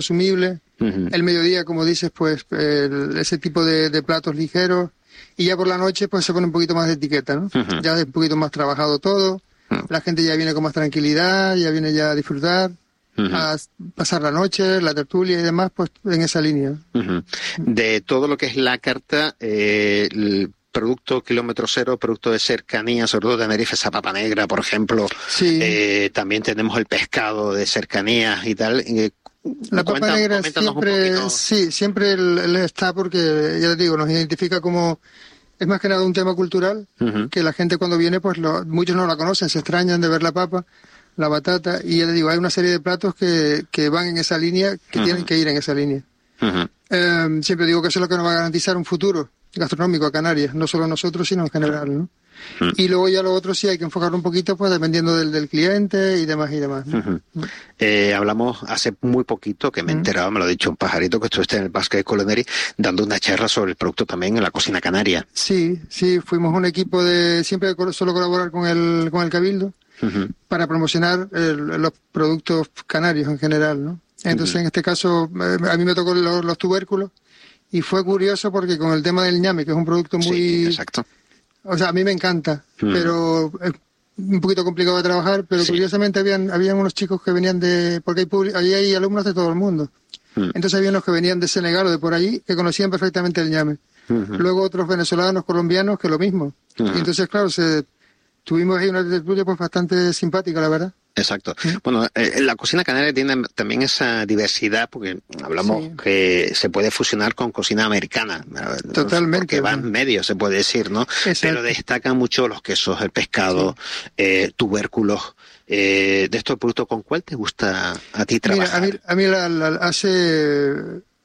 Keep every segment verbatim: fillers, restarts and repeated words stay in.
consumible. Uh-huh. El mediodía, como dices, pues el, ese tipo de, de platos ligeros. Y ya por la noche, pues se pone un poquito más de etiqueta, ¿no? Uh-huh. Ya es un poquito más trabajado todo. Uh-huh. La gente ya viene con más tranquilidad, ya viene ya a disfrutar. Uh-huh. A pasar la noche, la tertulia y demás, pues en esa línea. Uh-huh. De todo lo que es la carta, eh, el producto kilómetro cero, producto de cercanía, sobre todo de Tenerife, esa papa negra, por ejemplo. Sí. Eh, también tenemos el pescado de cercanías y tal. Eh, la papa comenta, negra siempre, sí, siempre él, él está porque, ya te digo, nos identifica como... Es más que nada un tema cultural, uh-huh. que la gente cuando viene, pues lo, muchos no la conocen, se extrañan de ver la papa, la batata, y ya te digo, hay una serie de platos que, que van en esa línea, que uh-huh. tienen que ir en esa línea. Uh-huh. Eh, siempre digo que eso es lo que nos va a garantizar un futuro gastronómico a Canarias, no solo a nosotros, sino en general, ¿no? Uh-huh. Y luego ya lo otro sí hay que enfocarlo un poquito, pues dependiendo del, del cliente y demás y demás, ¿no? Uh-huh. Uh-huh. Eh, hablamos hace muy poquito, que me he enterado, uh-huh. me lo ha dicho un pajarito, que estuviste en el Basque Culinary dando una charla sobre el producto también en la cocina canaria. Sí, sí, fuimos un equipo de, siempre solo colaborar con el, con el Cabildo, uh-huh. para promocionar el, los productos canarios en general, ¿no? Entonces, uh-huh. en este caso, a mí me tocó los, los tubérculos, y fue curioso porque con el tema del ñame, que es un producto muy... Sí, exacto. O sea, a mí me encanta, uh-huh. pero es un poquito complicado de trabajar, pero sí. curiosamente habían habían unos chicos que venían de... Porque hay, public, ahí hay alumnos de todo el mundo. Uh-huh. Entonces había unos que venían de Senegal o de por allí, que conocían perfectamente el ñame. Uh-huh. Luego otros venezolanos, colombianos, que lo mismo. Uh-huh. Y entonces, claro, se... Tuvimos ahí una tertulia pues bastante simpática, la verdad. Exacto. ¿Sí? Bueno, eh, la cocina canaria tiene también esa diversidad, porque hablamos sí. que se puede fusionar con cocina americana. Totalmente. Porque va en medio, se puede decir, ¿no? Exacto. Pero destacan mucho los quesos, el pescado, sí. eh, tubérculos. Eh, de estos productos, ¿con cuál te gusta a ti trabajar? Mira, a mí, a mí la, la, hace...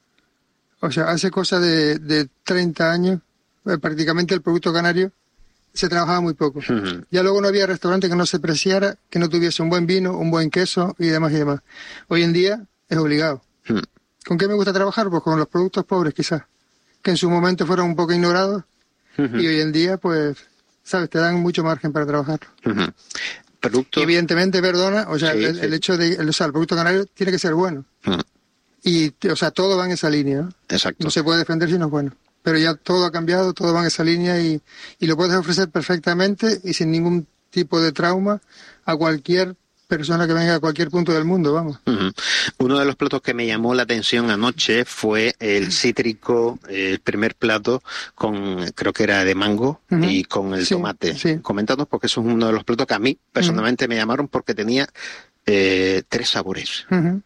O sea, hace cosa de, de treinta años, eh, prácticamente el producto canario se trabajaba muy poco. Uh-huh. Ya luego no había restaurante que no se preciara, que no tuviese un buen vino, un buen queso y demás y demás. Hoy en día es obligado. Uh-huh. ¿Con qué me gusta trabajar? Pues con los productos pobres quizás, que en su momento fueron un poco ignorados, uh-huh. y hoy en día, pues, sabes, te dan mucho margen para trabajar. Uh-huh. Producto... Y evidentemente, perdona, o sea, sí, el, sí. el hecho de, el, o sea, el producto canario tiene que ser bueno. Uh-huh. Y, o sea, todo va en esa línea, ¿no? Exacto. No se puede defender si no es bueno. Pero ya todo ha cambiado, todo va en esa línea y, y lo puedes ofrecer perfectamente y sin ningún tipo de trauma a cualquier persona que venga a cualquier punto del mundo, vamos. Uh-huh. Uno de los platos que me llamó la atención anoche fue el cítrico, el primer plato con, creo que era de mango, uh-huh. y con el sí, tomate. Sí. Coméntanos, porque eso es uno de los platos que a mí personalmente uh-huh. me llamaron porque tenía eh, tres sabores. Uh-huh.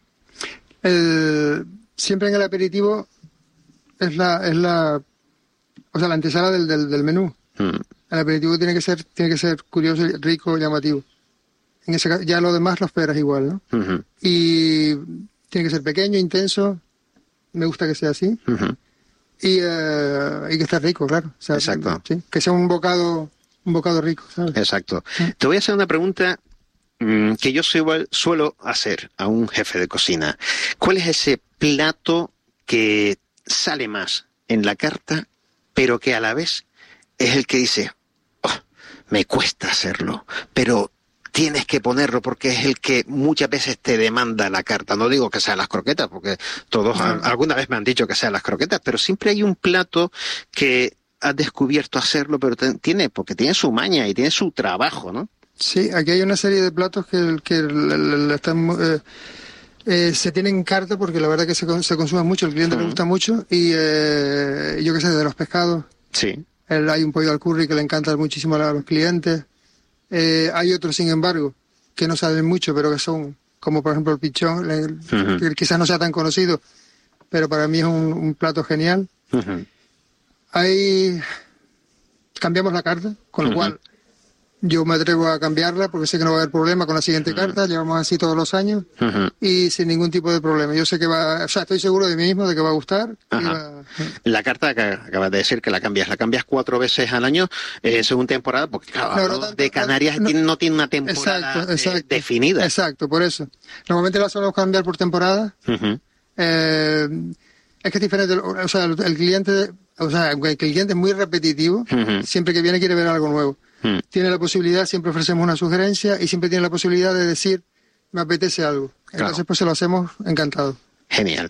El, siempre en el aperitivo es la... Es la O sea, la antesala del, del, del menú. Mm. El aperitivo tiene que ser tiene que ser curioso, rico, llamativo. En ese caso, ya lo demás lo esperas igual, ¿no? Uh-huh. Y tiene que ser pequeño, intenso. Me gusta que sea así. Uh-huh. Y, uh, y que esté rico, claro. O sea, exacto. ¿sí? Que sea un bocado un bocado rico, ¿sabes? Exacto. ¿Sí? Te voy a hacer una pregunta mmm, que yo suelo, suelo hacer a un jefe de cocina. ¿Cuál es ese plato que sale más en la carta, pero que a la vez es el que dice, oh, me cuesta hacerlo, pero tienes que ponerlo porque es el que muchas veces te demanda la carta? No digo que sean las croquetas, porque todos no. alguna vez me han dicho que sean las croquetas, pero siempre hay un plato que has descubierto hacerlo, pero te, tiene porque tiene su maña y tiene su trabajo, ¿no? Sí, aquí hay una serie de platos que, que le, le, le están... Eh, Eh, se tienen en carta porque la verdad que se, se consume mucho, el cliente uh-huh. le gusta mucho y eh, yo qué sé, de los pescados. Sí. El, hay un pollo al curry que le encanta muchísimo a los clientes. Eh, hay otros, sin embargo, que no saben mucho, pero que son, como por ejemplo el pichón, el, uh-huh. que quizás no sea tan conocido, pero para mí es un, un plato genial. Uh-huh. Ahí cambiamos la carta, con lo uh-huh. cual yo me atrevo a cambiarla porque sé que no va a haber problema con la siguiente uh-huh. carta. Llevamos así todos los años uh-huh. y sin ningún tipo de problema. Yo sé que va, o sea, estoy seguro de mí mismo de que va a gustar. Y va... La carta que acabas de decir que la cambias, la cambias cuatro veces al año eh, según temporada, porque claro, no, no tanto, de Canarias no, no tiene una temporada exacto, exacto, eh, definida. Exacto, por eso. Normalmente la solemos cambiar por temporada. Uh-huh. Eh, es que es diferente, o sea, el, el cliente, o sea, aunque el cliente es muy repetitivo, uh-huh. siempre que viene quiere ver algo nuevo. Hmm. Tiene la posibilidad, siempre ofrecemos una sugerencia y siempre tiene la posibilidad de decir, me apetece algo. Entonces, claro. pues se lo hacemos encantado. Genial.